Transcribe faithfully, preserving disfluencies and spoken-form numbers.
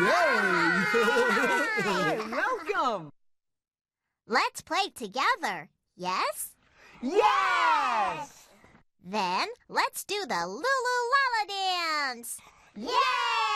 Hey, welcome! Let's play together, yes? Yes! Then let's do the Lulu Lala dance! Yay!